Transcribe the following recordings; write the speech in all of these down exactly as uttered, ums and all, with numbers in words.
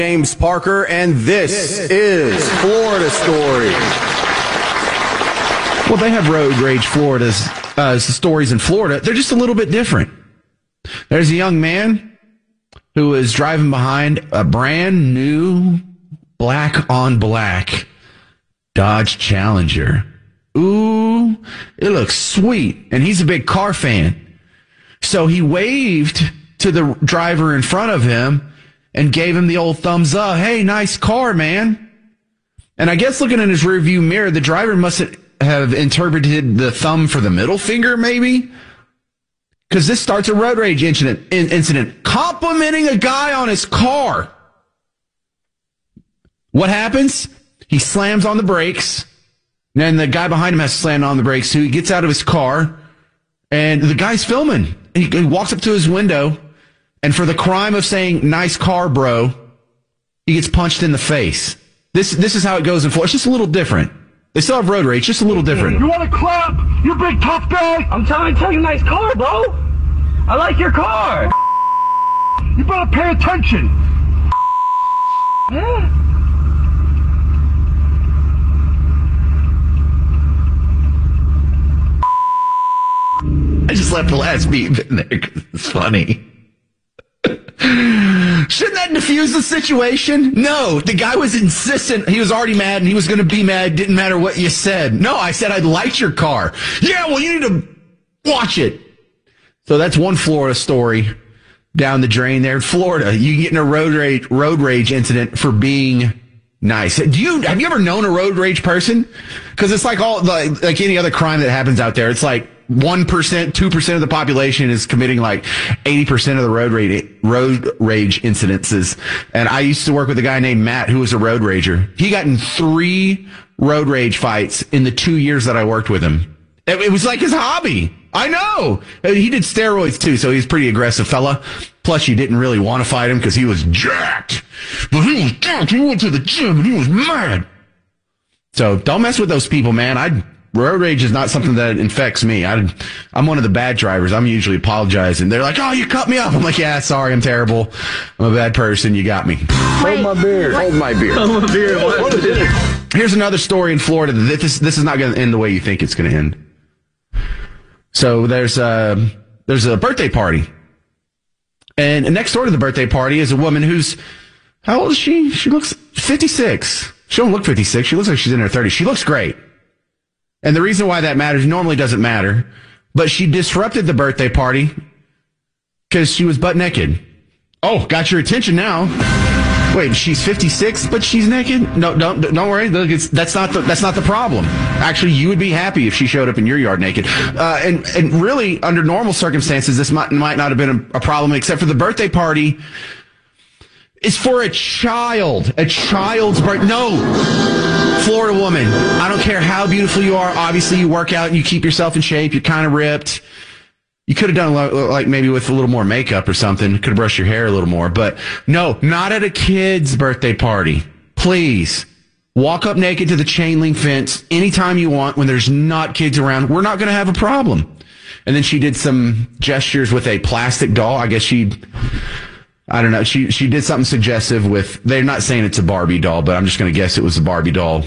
James Parker, and this is Florida Story. Well, they have road rage Florida's uh, stories in Florida. They're just a little bit different. There's a young man who was driving behind a brand new black on black Dodge Challenger. Ooh, it looks sweet. And he's a big car fan. So he waved to the driver in front of him and gave him the old thumbs up. Hey, nice car, man. And I guess looking in his rearview mirror, the driver must have interpreted the thumb for the middle finger, maybe. Because this starts a road rage incident, incident, complimenting a guy on his car. What happens? He slams on the brakes. And the guy behind him has to slam on the brakes, so he gets out of his car. And the guy's filming. He, he walks up to his window. And for the crime of saying, nice car, bro, he gets punched in the face. This this is how it goes in Florida. It's just a little different. They still have road rage, just a little different. You want to clap? You big tough guy? I'm trying to tell you, nice car, bro. I like your car. You better pay attention. Yeah. I just left the last beat in there because it's funny. Shouldn't that diffuse the situation? No, the guy was insistent. He was already mad and he was going to be mad. Didn't matter what you said. No, I said I liked your car. Yeah, well, you need to watch it. So that's one Florida story down the drain there. In Florida, you get in a road rage, road rage incident for being nice. Do you, have you ever known a road rage person? Because it's like all, like, like any other crime that happens out there. It's like one percent, two percent of the population is committing like eighty percent of the road rage, road rage incidences. And I used to work with a guy named Matt who was a road rager. He got in three road rage fights in the two years that I worked with him. It, it was like his hobby. I know. He did steroids too, so he's a pretty aggressive fella. Plus, you didn't really want to fight him because he was jacked. But he was jacked. He went to the gym and he was mad. So don't mess with those people, man. I road rage is not something that infects me. I, I'm one of the bad drivers. I'm usually apologizing. They're like, oh, you cut me off. I'm like, yeah, sorry, I'm terrible. I'm a bad person. You got me. Hold my beer. Hold my beer. Hold my beer. What, what is it? Here's another story in Florida. This, this is not going to end the way you think it's going to end. So there's a, there's a birthday party. And next door to the birthday party is a woman who's, how old is she? She looks fifty-six. She don't look fifty-six. She looks like she's in her thirties. She looks great. And the reason why that matters normally doesn't matter, but she disrupted the birthday party because she was butt naked. Oh, got your attention now. Wait, she's fifty-six, but she's naked? No, don't don't worry. Look, it's, that's not the that's not the problem. Actually, you would be happy if she showed up in your yard naked. Uh, and and really, under normal circumstances, this might might not have been a, a problem, except for the birthday party is for a child, a child's birthday. No. Florida woman, I don't care how beautiful you are. Obviously, you work out and you keep yourself in shape. You're kind of ripped. You could have done like maybe with a little more makeup or something. Could have brushed your hair a little more. But no, not at a kid's birthday party. Please walk up naked to the chain link fence anytime you want when there's not kids around. We're not going to have a problem. And then she did some gestures with a plastic doll. I guess she... I don't know. She she did something suggestive with, they're not saying it's a Barbie doll, but I'm just going to guess it was a Barbie doll.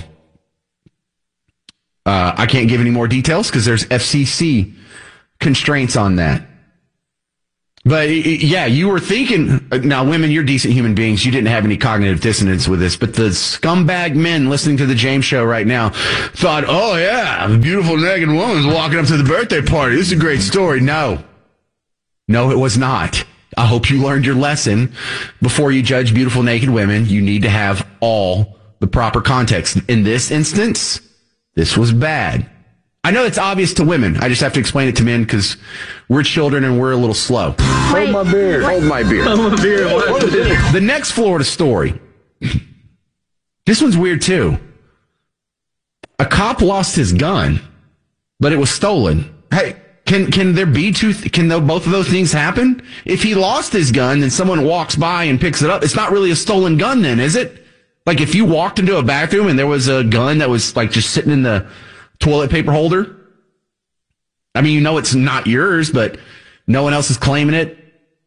Uh, I can't give any more details because there's F C C constraints on that. But yeah, you were thinking, now women, you're decent human beings. You didn't have any cognitive dissonance with this, but the scumbag men listening to the James Show right now thought, oh yeah, a beautiful naked woman's walking up to the birthday party. This is a great story. No, no, it was not. I hope you learned your lesson. Before you judge beautiful naked women, you need to have all the proper context. In this instance, this was bad. I know it's obvious to women. I just have to explain it to men because we're children and we're a little slow. Hold my beer. Hold my beer. Hold my beer. What, what is it? The next Florida story. This one's weird too. A cop lost his gun, but it was stolen. Hey, Can can there be two? Th- can the, both of those things happen? If he lost his gun and someone walks by and picks it up, it's not really a stolen gun then, is it? Like if you walked into a bathroom and there was a gun that was like just sitting in the toilet paper holder. I mean, you know it's not yours, but no one else is claiming it.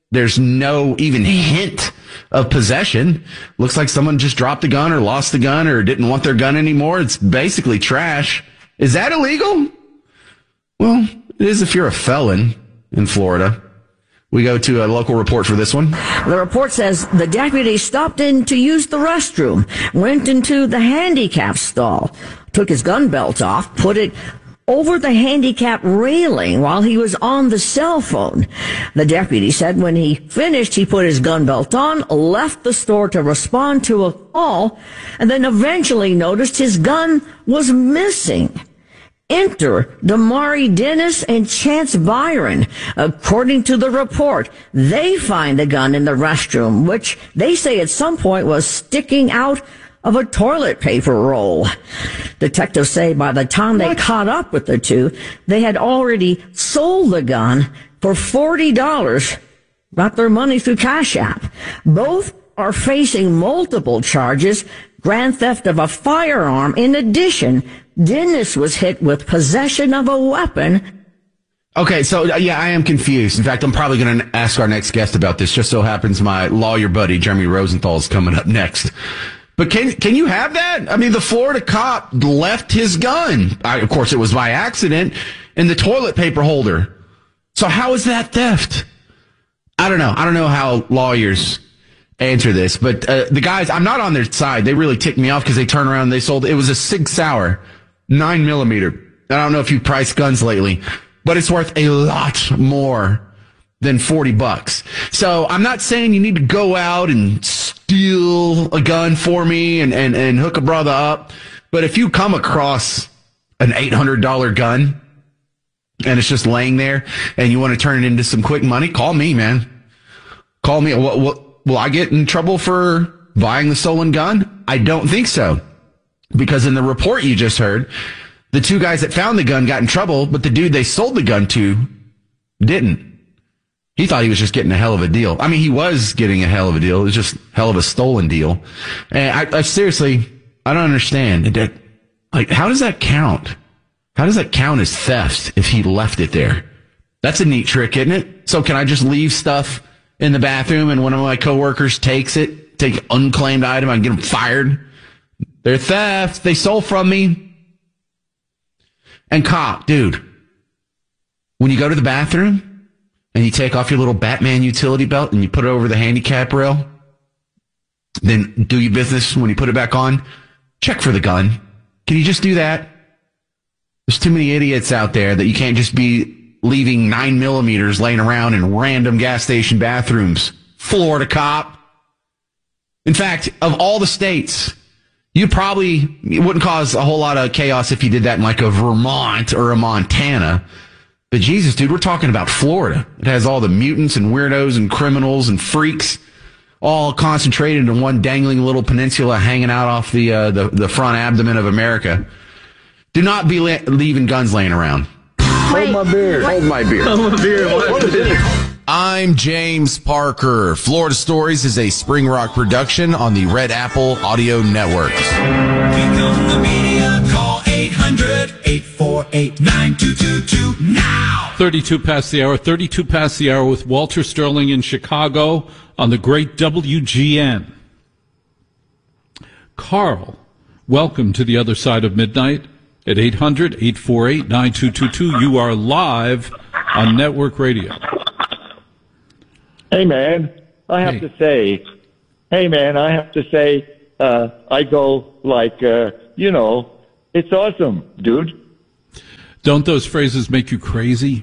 There's no even hint of possession. Looks like someone just dropped a gun or lost the gun or didn't want their gun anymore. It's basically trash. Is that illegal? Well, it is if you're a felon in Florida. We go to a local report for this one. The report says the deputy stopped in to use the restroom, went into the handicap stall, took his gun belt off, put it over the handicap railing while he was on the cell phone. The deputy said when he finished, he put his gun belt on, left the store to respond to a call, and then eventually noticed his gun was missing. Enter Damari Dennis and Chance Byron. According to the report, they find the gun in the restroom, which they say at some point was sticking out of a toilet paper roll. Detectives say by the time they what? caught up with the two, they had already sold the gun for forty dollars, got their money through Cash App. Both are facing multiple charges, grand theft of a firearm. In addition, Dennis was hit with possession of a weapon. Okay, so yeah, I am confused. In fact, I'm probably going to ask our next guest about this. Just so happens my lawyer buddy, Jeremy Rosenthal, is coming up next. But can can you have that? I mean, the Florida cop left his gun. I, of course, it was by accident in the toilet paper holder. So how is that theft? I don't know. I don't know how lawyers answer this. But uh, the guys, I'm not on their side. They really ticked me off because they turned around and they sold. It was a Sig Sauer, nine millimeter. I don't know if you priced guns lately, but it's worth a lot more than forty bucks. So I'm not saying you need to go out and steal a gun for me and, and, and hook a brother up. But if you come across an eight hundred dollars gun and it's just laying there and you want to turn it into some quick money, call me, man. Call me. Will, will, will I get in trouble for buying the stolen gun? I don't think so. Because in the report you just heard, the two guys that found the gun got in trouble, but the dude they sold the gun to didn't. He thought he was just getting a hell of a deal. I mean, he was getting a hell of a deal. It was just hell of a stolen deal. And I, I seriously, I don't understand. That, like, how does that count? How does that count as theft if he left it there? That's a neat trick, isn't it? So can I just leave stuff in the bathroom and one of my coworkers takes it, take unclaimed item, I can get them fired? They're theft. They stole from me. And cop, dude, when you go to the bathroom, and you take off your little Batman utility belt and you put it over the handicap rail, then do your business. When you put it back on, check for the gun. Can you just do that? There's too many idiots out there that you can't just be leaving nine millimeters laying around in random gas station bathrooms. Florida cop. In fact, of all the states, you probably it wouldn't cause a whole lot of chaos if you did that in like a Vermont or a Montana. But Jesus, dude, we're talking about Florida. It has all the mutants and weirdos and criminals and freaks all concentrated in one dangling little peninsula hanging out off the uh, the, the front abdomen of America. Do not be la- leaving guns laying around. Hold my beer. Hold my beer. Hold my beer. What is it? I'm James Parker. Florida Stories is a Spring Rock production on the Red Apple Audio Networks. Become the media. Call eight hundred, eight four eight, nine two two two now. thirty-two past the hour. thirty-two past the hour with Walter Sterling in Chicago on the great W G N. Carl, welcome to the other side of midnight at eight hundred, eight four eight, nine two two two. You are live on network radio. Hey, man, I have Hey. to say, hey, man, I have to say, uh, I go like, uh, you know, it's awesome, dude. Don't those phrases make you crazy?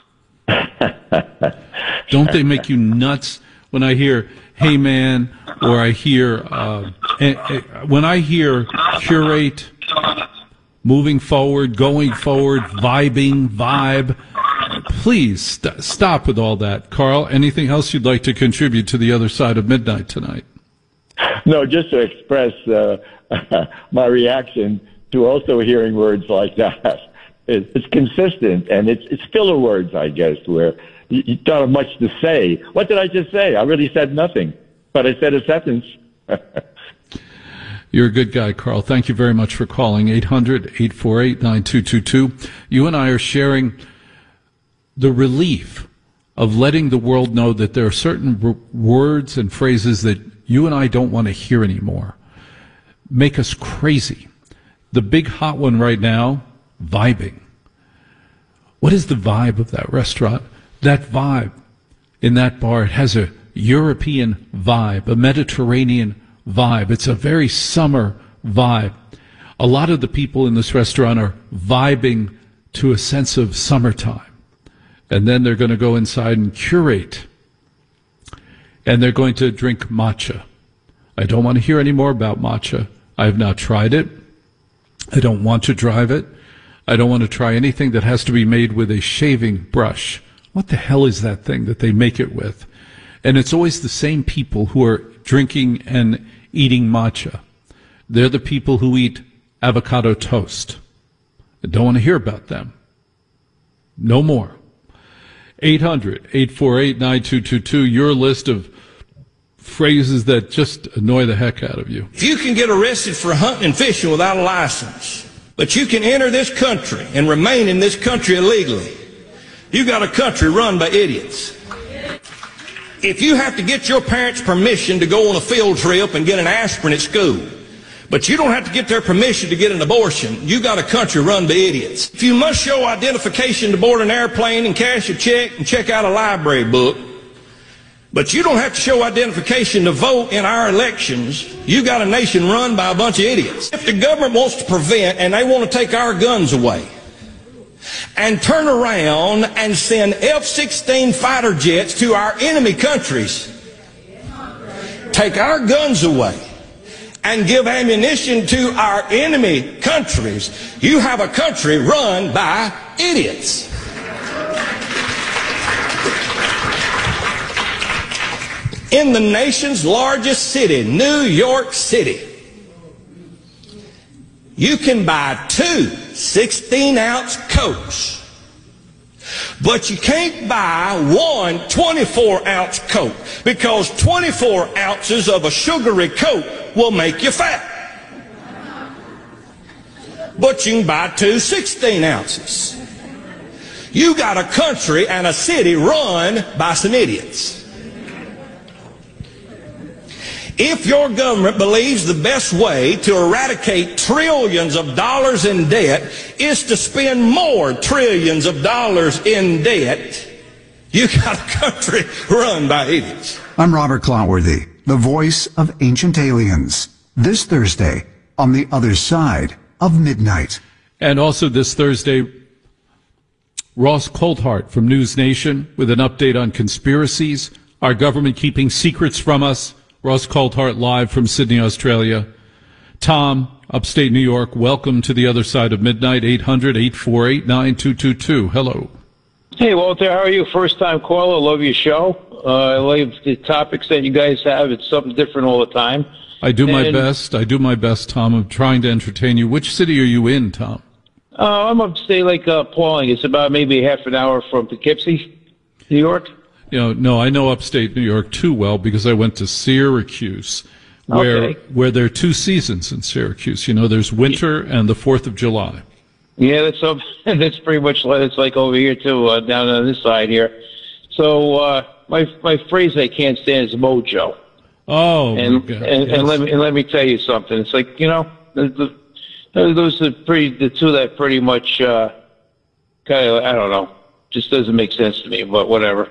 Don't they make you nuts when I hear, hey, man, or I hear, uh, eh, eh, when I hear curate, moving forward, going forward, vibing, vibe. Please st- stop with all that. Carl, anything else you'd like to contribute to the other side of midnight tonight? No, just to express uh, my reaction to also hearing words like that. It, it's consistent, and it's it's filler words, I guess, where you, you don't have much to say. What did I just say? I really said nothing, but I said a sentence. You're a good guy, Carl. Thank you very much for calling. eight hundred, eight four eight, nine two two two. You and I are sharing the relief of letting the world know that there are certain r- words and phrases that you and I don't want to hear anymore. Make us crazy. The big hot one right now, vibing. What is the vibe of that restaurant? That vibe in that bar, it has a European vibe, a Mediterranean vibe. It's a very summer vibe. A lot of the people in this restaurant are vibing to a sense of summertime. And then they're going to go inside and curate. And they're going to drink matcha. I don't want to hear any more about matcha. I have not tried it. I don't want to drive it. I don't want to try anything that has to be made with a shaving brush. What the hell is that thing that they make it with? And it's always the same people who are drinking and eating matcha. They're the people who eat avocado toast. I don't want to hear about them. No more. eight hundred, eight four eight, nine two two two, your list of phrases that just annoy the heck out of you. If you can get arrested for hunting and fishing without a license, but you can enter this country and remain in this country illegally, you got a country run by idiots. If you have to get your parents' permission to go on a field trip and get an aspirin at school, but you don't have to get their permission to get an abortion, you got a country run by idiots. If you must show identification to board an airplane and cash a check and check out a library book, but you don't have to show identification to vote in our elections, you got a nation run by a bunch of idiots. If the government wants to prevent and they want to take our guns away and turn around and send F sixteen fighter jets to our enemy countries, take our guns away, and give ammunition to our enemy countries, you have a country run by idiots. In the nation's largest city, New York City, you can buy two sixteen-ounce Cokes, but you can't buy one twenty-four-ounce Coke, because twenty-four ounces of a sugary Coke will make you fat. But you can buy two sixteen ounces. You got a country and a city run by some idiots. If your government believes the best way to eradicate trillions of dollars in debt is to spend more trillions of dollars in debt, you got a country run by idiots. I'm Robert Clotworthy, the voice of Ancient Aliens. This Thursday, on the other side of midnight. And also this Thursday, Ross Coulthart from News Nation with an update on conspiracies, our government keeping secrets from us. Ross Coulthart live from Sydney, Australia. Tom, upstate New York, welcome to the other side of midnight, eight hundred, eight four eight, nine two two two. Hello. Hey, Walter, how are you? First-time caller. Love your show. Uh, I love the topics that you guys have. It's something different all the time. I do my and, best. I do my best, Tom. I'm trying to entertain you. Which city are you in, Tom? Uh, I'm upstate, like uh, Pauling. It's about maybe half an hour from Poughkeepsie, New York. You know, no, I know upstate New York too well because I went to Syracuse, where Okay. where there are two seasons in Syracuse. You know, there's winter and the Fourth of July. Yeah, that's up, that's pretty much what it's like over here too, uh, down on this side here. So uh, my my phrase I can't stand is mojo. Oh, and my God, and, yes. and let me and let me tell you something. It's like, you know, the, the, those are pretty the two that pretty much uh, kind of, I don't know, just doesn't make sense to me. But whatever.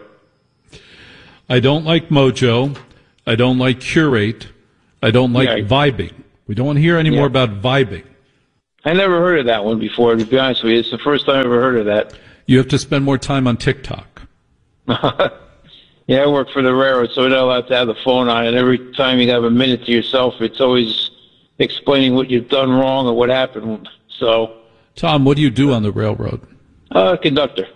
I don't like mojo. I don't like curate. I don't like Yeah. vibing. We don't want to hear any Yeah. more about vibing. I never heard of that one before, to be honest with you. It's the first time I ever heard of that. You have to spend more time on TikTok. Yeah, I work for the railroad, so we're not allowed to have the phone on. And every time you have a minute to yourself, it's always explaining what you've done wrong or what happened. So, Tom, what do you do on the railroad? uh, conductor.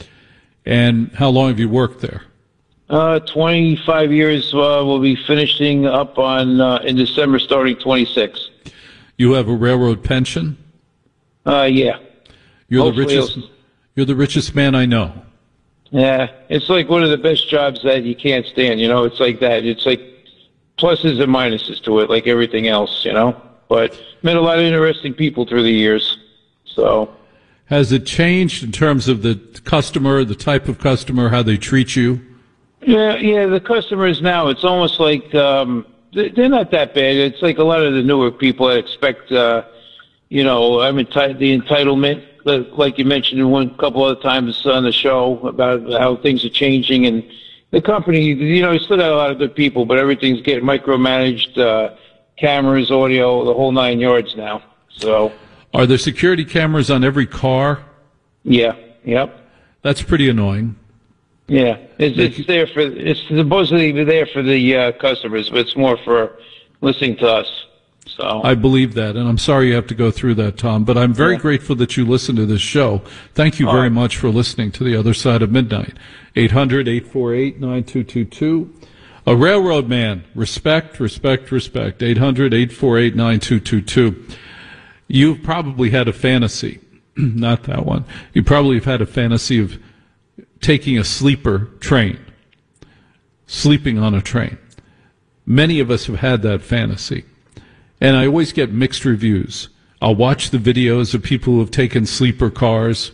And how long have you worked there? Uh, twenty-five years. Uh, we'll be finishing up on uh, in December, starting twenty-six. You have a railroad pension? Uh, yeah. You're the Hopefully richest. it'll- You're the richest man I know. Yeah, it's like one of the best jobs that you can't stand. You know, it's like that. It's like pluses and minuses to it, like everything else. You know, but met a lot of interesting people through the years. So, Has it changed in terms of the customer, the type of customer, how they treat you? Yeah, yeah. The customers now, it's almost like um, they're not that bad. It's like a lot of the newer people that expect, uh, you know, I'm enti- the entitlement, like you mentioned one couple other times on the show about how things are changing, and the company, you know, you still got a lot of good people, but everything's getting micromanaged, uh, cameras, audio, the whole nine yards now. So, are there security cameras on every car? Yeah. Yep. That's pretty annoying. Yeah, it's, it's there for it's supposedly there for the uh, customers, but it's more for listening to us. So I believe that, and I'm sorry you have to go through that, Tom. But I'm very yeah. grateful that you listen to this show. Thank you All very right. much for listening to The Other Side of Midnight. eight hundred, eight four eight, nine two two two. A railroad man. Respect, respect, respect. eight hundred, eight four eight, nine two two two. You've probably had a fantasy. Not that one. You probably have had a fantasy of taking a sleeper train, sleeping on a train. Many of us have had that fantasy. And I always get mixed reviews. I'll watch the videos of people who have taken sleeper cars,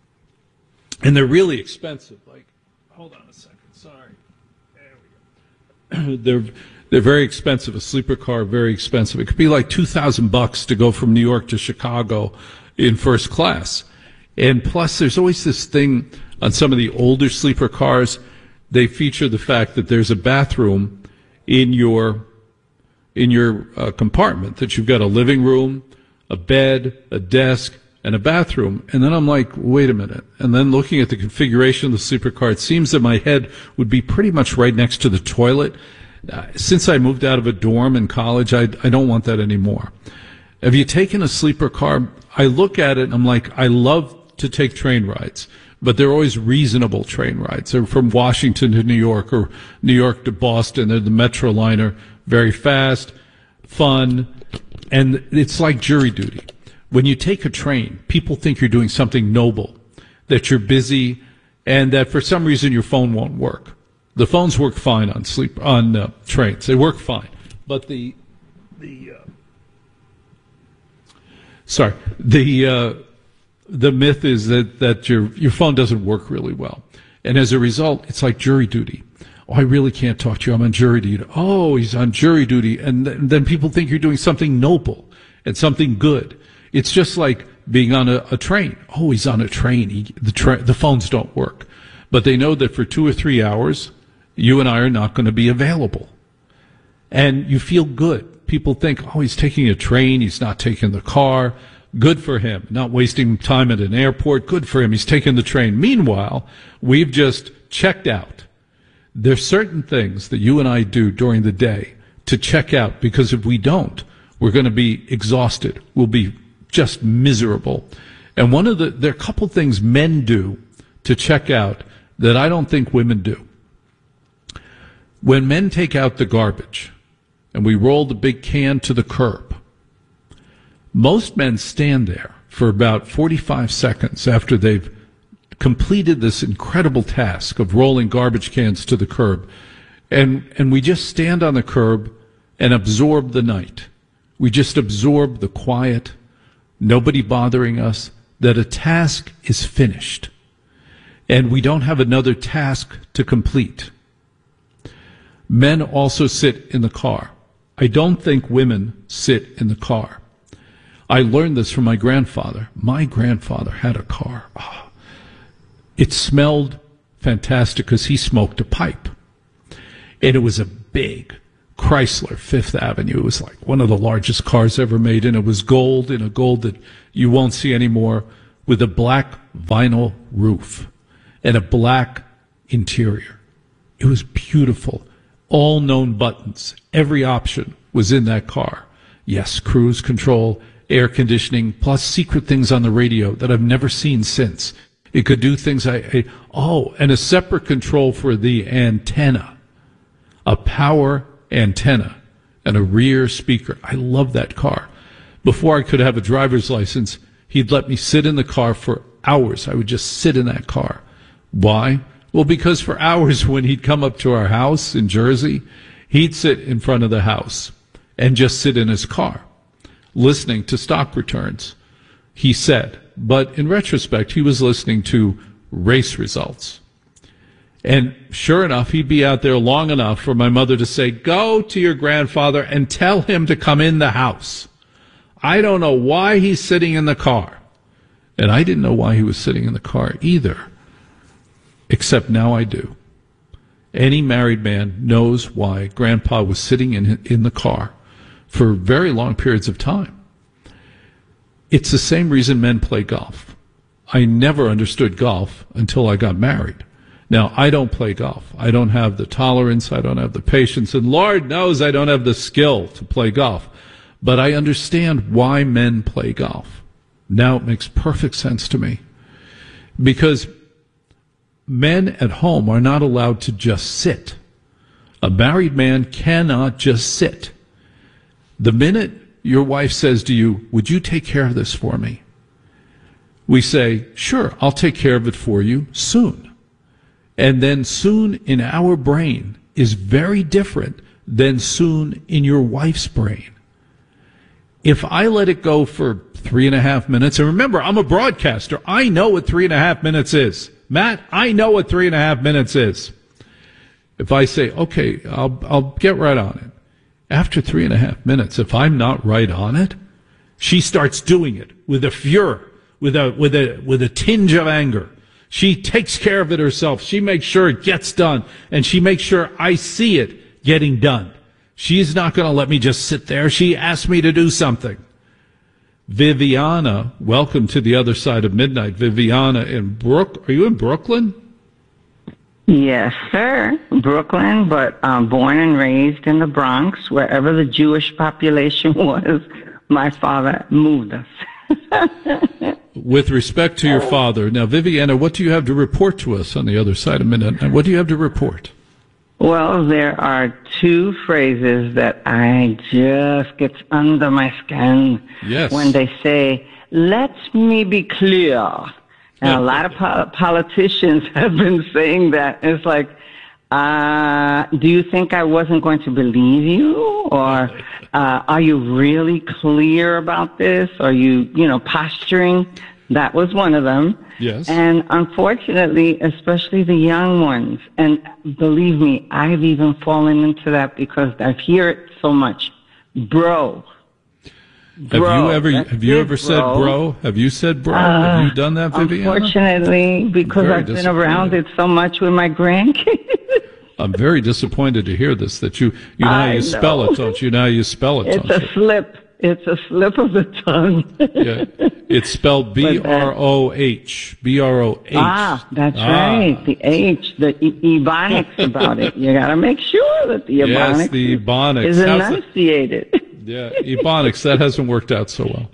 and they're really expensive. Like, hold on a second, sorry. There we go. they're, they're very expensive. A sleeper car, very expensive. It could be like two thousand bucks to go from New York to Chicago in first class. And plus, there's always this thing on some of the older sleeper cars. They feature the fact that there's a bathroom in your in your uh, compartment, that you've got a living room, a bed, a desk, and a bathroom. And then I'm like, wait a minute. And then looking at the configuration of the sleeper car, it seems that my head would be pretty much right next to the toilet. Uh, since I moved out of a dorm in college, I, I don't want that anymore. Have you taken a sleeper car? I look at it and I'm like, I love to take train rides, but they're always reasonable train rides. They're from Washington to New York or New York to Boston. They're the Metroliner, very fast, fun, and it's like jury duty. When you take a train, people think you're doing something noble, that you're busy, and that for some reason your phone won't work. The phones work fine on sleep on uh, trains. They work fine, but the the uh, sorry the uh, the myth is that that your your phone doesn't work really well, and as a result, it's like jury duty. Oh, I really can't talk to you. I'm on jury duty. Oh, he's on jury duty, and, th- and then people think you're doing something noble and something good. It's just like being on a, a train. Oh, he's on a train. He, the tra- the phones don't work, but they know that for two or three hours, you and I are not going to be available, and you feel good. People think, oh, he's taking a train. He's not taking the car. Good for him. Not wasting time at an airport. Good for him. He's taking the train. Meanwhile, we've just checked out. There's certain things that you and I do during the day to check out, because if we don't, we're going to be exhausted. We'll be just miserable. And one of the, there are a couple things men do to check out that I don't think women do. When men take out the garbage and we roll the big can to the curb, most men stand there for about forty-five seconds after they've completed this incredible task of rolling garbage cans to the curb. And, and we just stand on the curb and absorb the night. We just absorb the quiet, nobody bothering us, that a task is finished. And we don't have another task to complete. Men also sit in the car. I don't think women sit in the car. I learned this from my grandfather. My grandfather had a car. Oh. It smelled fantastic because he smoked a pipe. And it was a big Chrysler Fifth Avenue. It was like one of the largest cars ever made, and it was gold, in a gold that you won't see anymore, with a black vinyl roof and a black interior. It was beautiful. All known buttons. Every option was in that car. Yes, cruise control, air conditioning, plus secret things on the radio that I've never seen since. It could do things I, I, oh, and a separate control for the antenna, a power antenna, and a rear speaker. I love that car. Before I could have a driver's license, he'd let me sit in the car for hours. I would just sit in that car. Why? Well, because for hours when he'd come up to our house in Jersey, he'd sit in front of the house and just sit in his car, listening to stock returns. He said, But in retrospect, he was listening to race results. And sure enough, he'd be out there long enough for my mother to say, go to your grandfather and tell him to come in the house. I don't know why he's sitting in the car. And I didn't know why he was sitting in the car either. Except now I do. Any married man knows why Grandpa was sitting in in the car for very long periods of time. It's the same reason men play golf. I never understood golf until I got married. Now, I don't play golf. I don't have the tolerance. I don't have the patience. And Lord knows I don't have the skill to play golf. But I understand why men play golf. Now it makes perfect sense to me. Because men at home are not allowed to just sit. A married man cannot just sit. The minute your wife says to you, would you take care of this for me? We say, sure, I'll take care of it for you soon. And then soon in our brain is very different than soon in your wife's brain. If I let it go for three and a half minutes, and remember, I'm a broadcaster. I know what three and a half minutes is. Matt, I know what three and a half minutes is. If I say, okay, I'll, I'll get right on it. After three and a half minutes, if I'm not right on it, she starts doing it with a furor, with a, with a, with a tinge of anger. She takes care of it herself. She makes sure it gets done, and she makes sure I see it getting done. She's not going to let me just sit there. She asked me to do something. Viviana, welcome to the other side of midnight. Viviana in Brook. Are you in Brooklyn? Yes, sir. Brooklyn, but um, born and raised in the Bronx, wherever the Jewish population was. My father moved us. With respect to your father, now, Viviana, what do you have to report to us on the other side of midnight? What do you have to report? Well, there are two phrases that I just get under my skin. Yes. When they say, let me be clear. And a lot of po- politicians have been saying that. It's like, uh, do you think I wasn't going to believe you? Or uh, are you really clear about this? Are you, you know, posturing? That was one of them. Yes. And unfortunately, especially the young ones, and believe me, I've even fallen into that because I hear it so much. Bro. Have Bro. you ever That's have you it, ever said bro. bro? Have you said bro? Uh, have you done that, Viviana? Unfortunately, because Very I've been around it so much with my grandkids. I'm very disappointed to hear this, that you, you know how I you spell know. it, don't you? You know how you spell it, It's don't a you? slip. It's a slip of the tongue. Yeah. It's spelled B R O H. B R O H. Ah, that's Ah. right. The H, the e- ebonics about it. You got to make sure that the Yes, ebonics the ebonics. is How's that- enunciated. Yeah, ebonics, that hasn't worked out so well.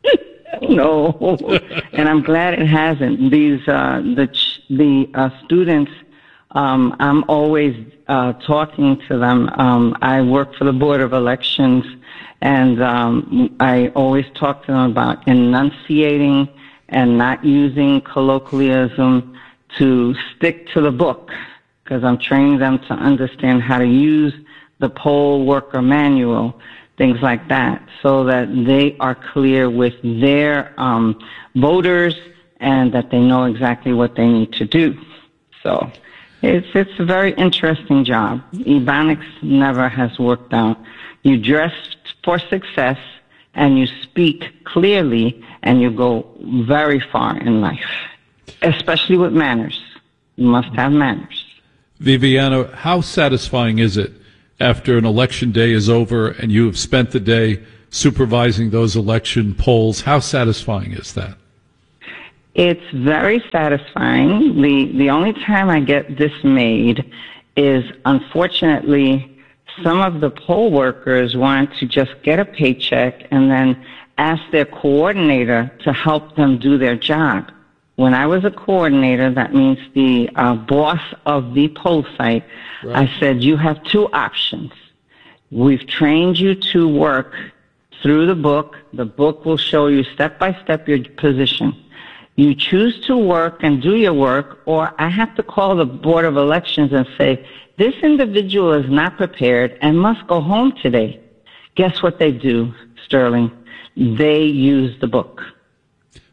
No, and I'm glad it hasn't. These uh, the ch- the uh, students. Um, I'm always uh, talking to them. Um, I work for the Board of Elections, and um, I always talk to them about enunciating and not using colloquialism, to stick to the book, because I'm training them to understand how to use the poll worker manual, things like that, so that they are clear with their um, voters and that they know exactly what they need to do. So it's it's a very interesting job. Ebonics never has worked out. You dress for success and you speak clearly and you go very far in life, especially with manners. You must have manners. Viviana, how satisfying is it after an election day is over and you have spent the day supervising those election polls? How satisfying is that? It's very satisfying. The the only time I get dismayed is, unfortunately, some of the poll workers want to just get a paycheck and then ask their coordinator to help them do their job. When I was a coordinator, that means the uh, boss of the poll site, Right. I said, you have two options. We've trained you to work through the book. The book will show you step by step your position. You choose to work and do your work, or I have to call the Board of Elections and say, this individual is not prepared and must go home today. Guess what they do, Sterling? They use the book.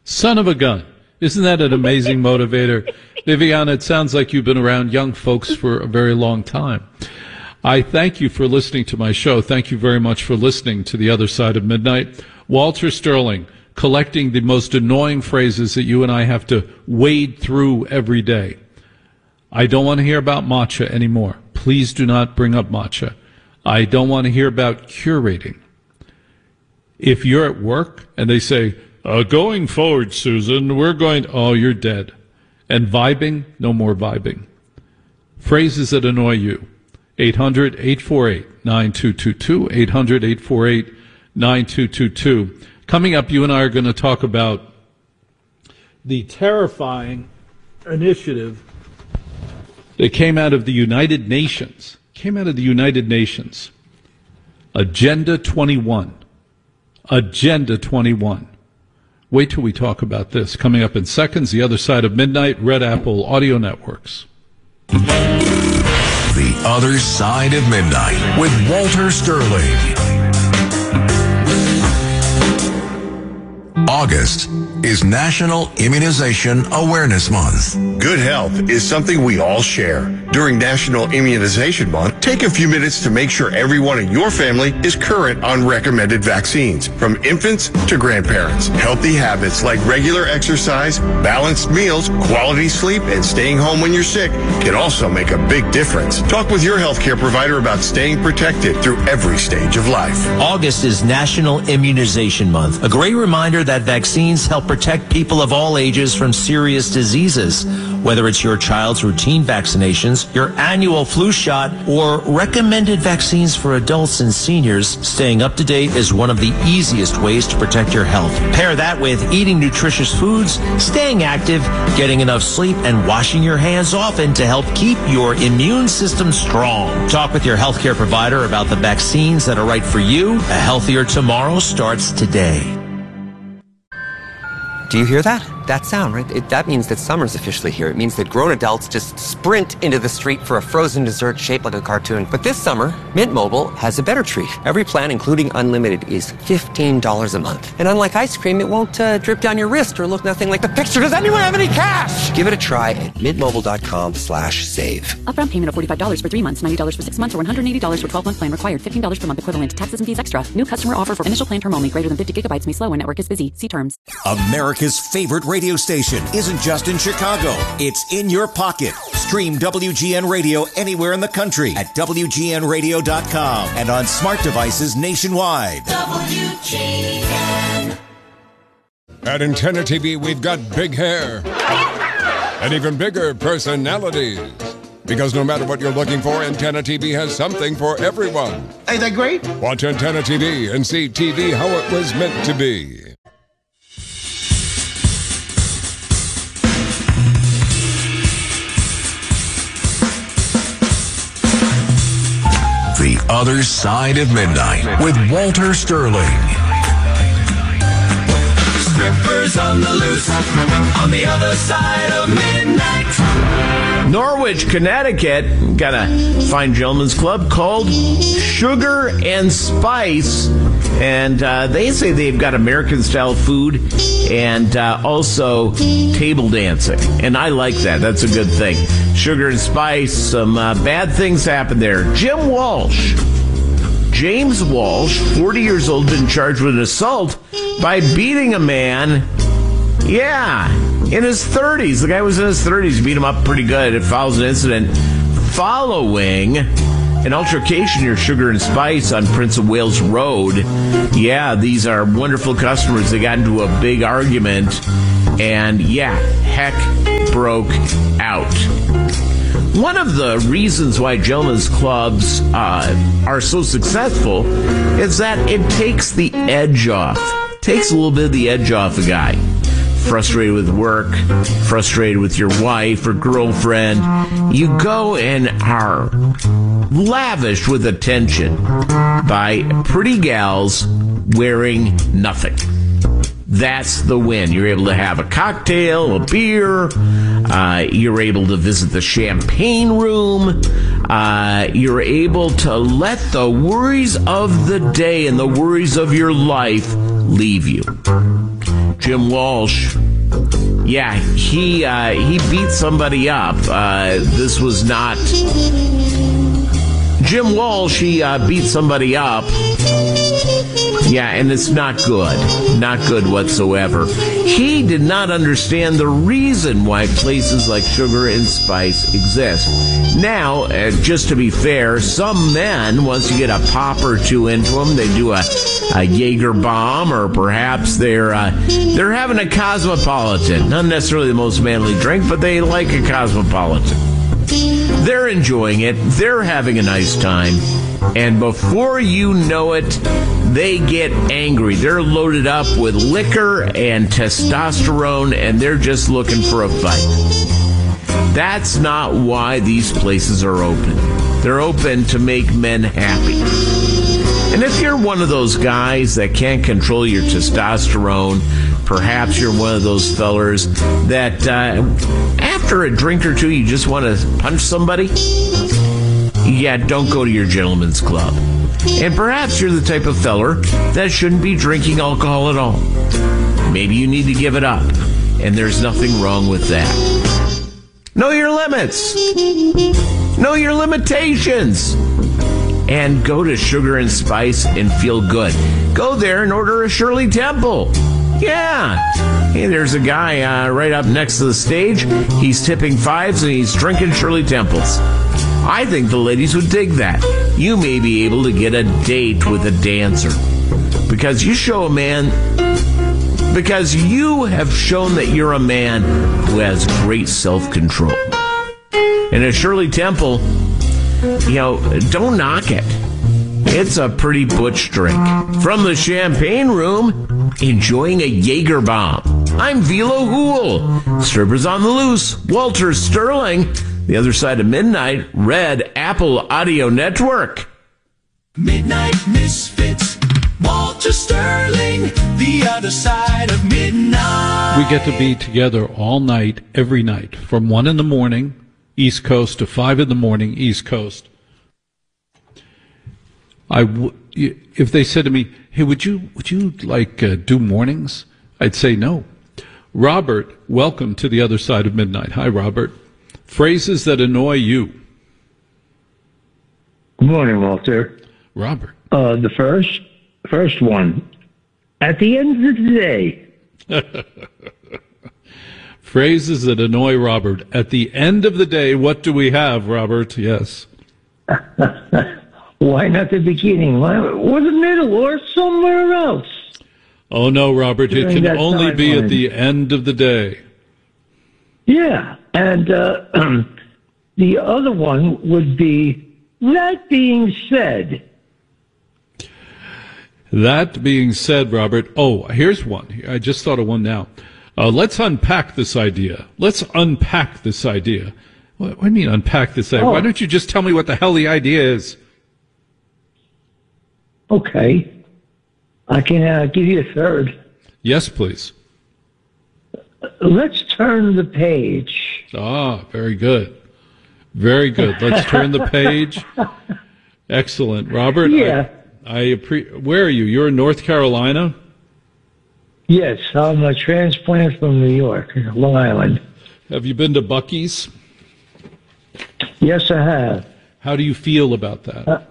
Son of a gun. Isn't that an amazing motivator? Viviana, it sounds like you've been around young folks for a very long time. I thank you for listening to my show. Thank you very much for listening to The Other Side of Midnight. Walter Sterling, collecting the most annoying phrases that you and I have to wade through every day. I don't want to hear about matcha anymore. Please do not bring up matcha. I don't want to hear about curating. If you're at work and they say, uh, going forward, Susan, we're going to, oh, you're dead. And vibing, no more vibing. Phrases that annoy you. eight hundred, eight four eight, nine two two two, eight hundred, eight four eight, nine two two two. Coming up, you and I are going to talk about the terrifying initiative that came out of the United Nations. Came out of the United Nations. Agenda twenty-one. Agenda twenty-one. Wait till we talk about this. Coming up in seconds, The Other Side of Midnight, Red Apple Audio Networks. The Other Side of Midnight with Walter Sterling. August is National Immunization Awareness Month. Good health is something we all share. During National Immunization Month, take a few minutes to make sure everyone in your family is current on recommended vaccines, from infants to grandparents. Healthy habits like regular exercise, balanced meals, quality sleep, and staying home when you're sick can also make a big difference. Talk with your healthcare provider about staying protected through every stage of life. August is National Immunization Month, a great reminder that vaccines help protect people of all ages from serious diseases. Whether it's your child's routine vaccinations, your annual flu shot, or recommended vaccines for adults and seniors, staying up to date is one of the easiest ways to protect your health. Pair that with eating nutritious foods, staying active, getting enough sleep, and washing your hands often to help keep your immune system strong. Talk with your healthcare provider about the vaccines that are right for you. A healthier tomorrow starts today. Do you hear that? That sound, right? It, that means that summer's officially here. It means that grown adults just sprint into the street for a frozen dessert shaped like a cartoon. But this summer, Mint Mobile has a better treat. Every plan, including unlimited, is fifteen dollars a month. And unlike ice cream, it won't uh, drip down your wrist or look nothing like the picture. Does anyone have any cash? Give it a try at mintmobile.com slash save. Upfront payment of forty-five dollars for three months, ninety dollars for six months, or one hundred eighty dollars for twelve-month plan required. fifteen dollars per month equivalent. Taxes and fees extra. New customer offer for initial plan term only. Greater than fifty gigabytes may slow when network is busy. See terms. America's favorite radio station isn't just in Chicago. It's in your pocket. Stream W G N Radio anywhere in the country at W G N radio dot com and on smart devices nationwide. W G N. At Antenna T V, we've got big hair and even bigger personalities. Because no matter what you're looking for, Antenna T V has something for everyone. Ain't that great? Watch Antenna T V and see T V how it was meant to be. The Other Side of Midnight with Walter Sterling. Strippers on the loose, on the other side of midnight. Norwich, Connecticut, got a fine gentleman's club called Sugar and Spice, and uh, they say they've got American-style food and uh, also table dancing, and I like that. That's a good thing. Sugar and Spice, some uh, bad things happen there. Jim Walsh, James Walsh, forty years old, been charged with an assault by beating a man, yeah, in his thirties. The guy was in his thirties, beat him up pretty good. It follows an incident following an altercation near Sugar and Spice on Prince of Wales Road. Yeah, these are wonderful customers. They got into a big argument, and yeah, heck broke out. One of the reasons why gentlemen's clubs uh, are so successful is that it takes the edge off. Takes a little bit of the edge off a guy. Frustrated with work, frustrated with your wife or girlfriend, you go and are lavished with attention by pretty gals wearing nothing. That's the win. You're able to have a cocktail, a beer. Uh, you're able to visit the champagne room. Uh, you're able to let the worries of the day and the worries of your life leave you. Jim Walsh. Yeah, he uh, he beat somebody up. Uh, this was not Jim Walsh. He uh, beat somebody up. Yeah, and it's not good. Not good whatsoever. He did not understand the reason why places like Sugar and Spice exist. Now, uh, just to be fair, some men, once you get a pop or two into them, they do a, a Jaeger bomb, or perhaps they're uh, they're having a Cosmopolitan. Not necessarily the most manly drink, but they like a Cosmopolitan. They're enjoying it. They're having a nice time. And before you know it, they get angry. They're loaded up with liquor and testosterone, and they're just looking for a fight. That's not why these places are open. They're open to make men happy. And if you're one of those guys that can't control your testosterone, perhaps you're one of those fellers that uh, after a drink or two you just want to punch somebody, yeah, don't go to your gentleman's club. And perhaps you're the type of feller that shouldn't be drinking alcohol at all. Maybe you need to give it up, and there's nothing wrong with that. Know your limits. Know your limitations. And go to Sugar and Spice and feel good. Go there and order a Shirley Temple. Yeah. Hey, there's a guy uh, right up next to the stage. He's tipping fives and he's drinking Shirley Temples. I think the ladies would dig that. You may be able to get a date with a dancer. Because you show a man... Because you have shown that you're a man who has great self-control. And at Shirley Temple, you know, don't knock it. It's a pretty butch drink. From the Champagne Room, enjoying a Jaeger bomb. I'm Velo Hool. Strippers on the Loose. Walter Sterling. The Other Side of Midnight. Red Apple Audio Network. Midnight Misfits. Walter Sterling. The Other Side of Midnight. We get to be together all night, every night, from one in the morning, East Coast, to five in the morning, East Coast. I w- if they said to me, "Hey, would you would you like uh, do mornings?" I'd say no. Robert, welcome to The Other Side of Midnight. Hi, Robert. Phrases that annoy you. Good morning, Walter. Robert. Uh, the first first one. At the end of the day. Phrases that annoy Robert. At the end of the day, what do we have, Robert? Yes. Why not the beginning? Why, or the middle, or somewhere else? Oh, no, Robert. It During can only time be line. at the end of the day. Yeah, and uh, the other one would be, that being said. That being said, Robert, oh, here's one. I just thought of one now. Uh, let's unpack this idea. Let's unpack this idea. What, what do you mean unpack this idea? Oh. Why don't you just tell me what the hell the idea is? Okay. I can uh, give you a third. Yes, please. Let's turn the page. Ah, very good. Very good. Let's turn the page. Excellent. Robert, Yeah. I, I appre- where are you? You're in North Carolina? Yes, I'm a transplant from New York, Long Island. Have you been to Buc-ee's? Yes, I have. How do you feel about that? Uh,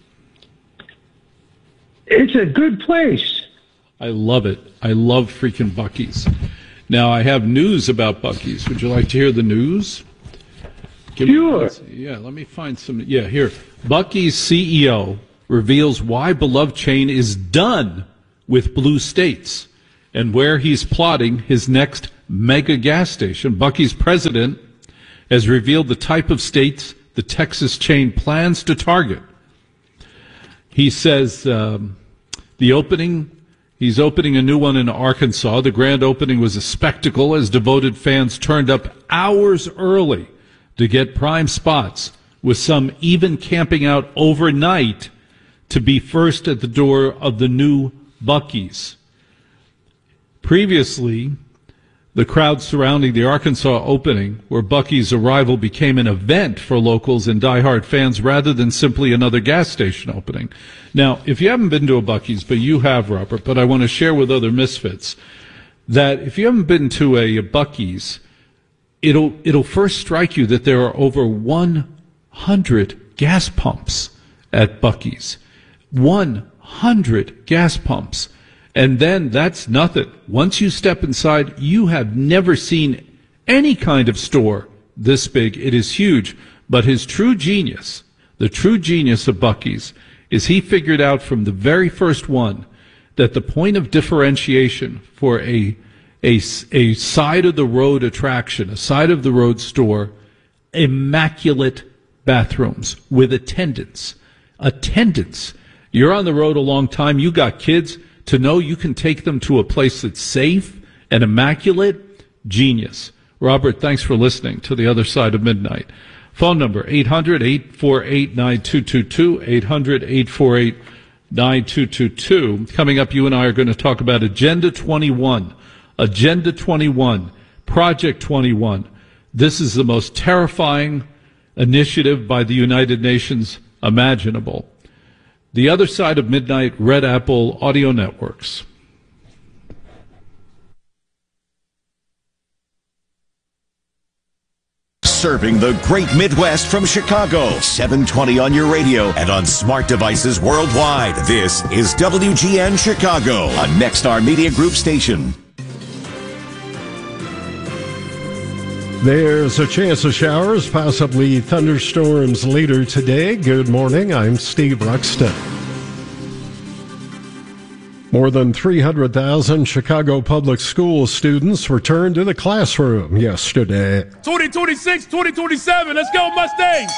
it's a good place. I love it. I love freaking Buc-ee's. Now, I have news about Buc-ee's. Would you like to hear the news? Give Sure. Me, yeah, let me find some. Yeah, here. Buc-ee's C E O reveals why beloved chain is done with blue states and where he's plotting his next mega gas station. Buc-ee's president has revealed the type of states the Texas chain plans to target. He says um, the opening, he's opening a new one in Arkansas. The grand opening was a spectacle as devoted fans turned up hours early to get prime spots, with some even camping out overnight to be first at the door of the new Buc-ee's. Previously, the crowd surrounding the Arkansas opening, where Buc-ee's arrival became an event for locals and diehard fans rather than simply another gas station opening. Now, if you haven't been to a Buc-ee's, but you have, Robert, but I want to share with other misfits, that if you haven't been to a, a Buc-ee's, it'll it'll first strike you that there are over one hundred gas pumps at Buc-ee's. one hundred gas pumps. And then that's nothing. Once you step inside, you have never seen any kind of store this big. It is huge. But his true genius, the true genius of Buc-ee's, is he figured out from the very first one that the point of differentiation for a, a, a side-of-the-road attraction, a side-of-the-road store, immaculate bathrooms with attendants. Attendants. You're on the road a long time. You got kids. To know you can take them to a place that's safe and immaculate, genius. Robert, thanks for listening to The Other Side of Midnight. Phone number, eight hundred, eight four eight, nine two two two, eight hundred, eight four eight, nine two two two. Coming up, you and I are going to talk about Agenda twenty-one. Agenda twenty-one, Project twenty-one. This is the most terrifying initiative by the United Nations imaginable. The Other Side of Midnight, Red Apple Audio Networks. Serving the great Midwest from Chicago. seven twenty on your radio and on smart devices worldwide. This is W G N Chicago, a Nexstar Media Group station. There's a chance of showers, possibly thunderstorms later today. Good morning, I'm Steve Ruxton. More than three hundred thousand Chicago public school students returned to the classroom yesterday. twenty twenty-six, twenty twenty-seven, let's go Mustangs!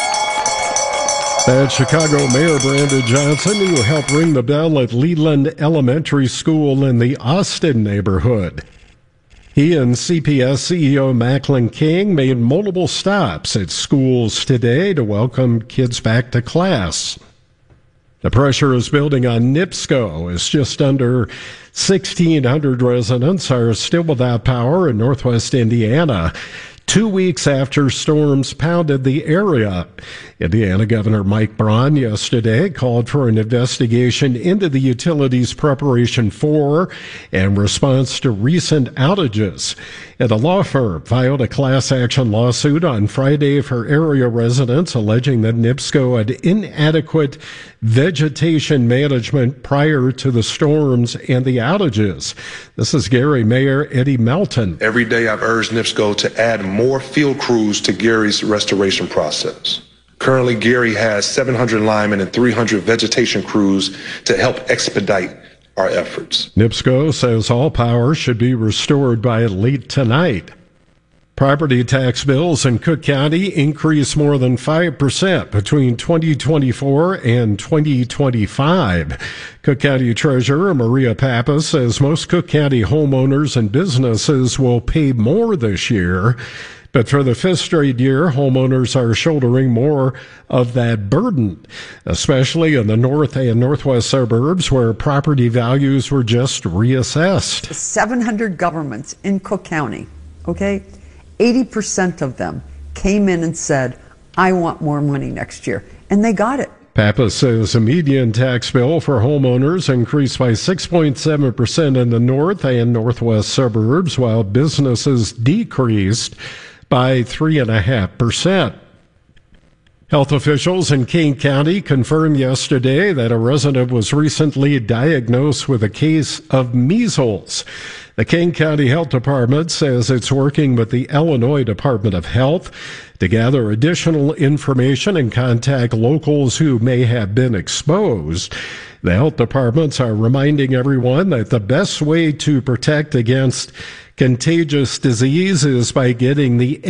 That's Chicago Mayor Brandon Johnson, who helped ring the bell at Leland Elementary School in the Austin neighborhood. He and C P S C E O Macklin King made multiple stops at schools today to welcome kids back to class. The pressure is building on NIPSCO as just under sixteen hundred residents are still without power in northwest Indiana, two weeks after storms pounded the area. Indiana Governor Mike Braun yesterday called for an investigation into the utility's preparation for and response to recent outages. And a law firm filed a class action lawsuit on Friday for area residents alleging that NIPSCO had inadequate vegetation management prior to the storms and the outages. This is Gary Mayor Eddie Melton. Every day I've urged NIPSCO to add more field crews to Gary's restoration process. Currently, Gary has seven hundred linemen and three hundred vegetation crews to help expedite our efforts. NIPSCO says all power should be restored by late tonight. Property tax bills in Cook County increased more than five percent between twenty twenty-four and twenty twenty-five. Cook County Treasurer Maria Pappas says most Cook County homeowners and businesses will pay more this year. But for the fifth straight year, homeowners are shouldering more of that burden, especially in the north and northwest suburbs where property values were just reassessed. seven hundred governments in Cook County, okay? eighty percent of them came in and said, I want more money next year. And they got it. Pappas says the median tax bill for homeowners increased by six point seven percent in the north and northwest suburbs, while businesses decreased by three point five percent. Health officials in Kane County confirmed yesterday that a resident was recently diagnosed with a case of measles. The Kane County Health Department says it's working with the Illinois Department of Health to gather additional information and contact locals who may have been exposed. The health departments are reminding everyone that the best way to protect against contagious disease is by getting the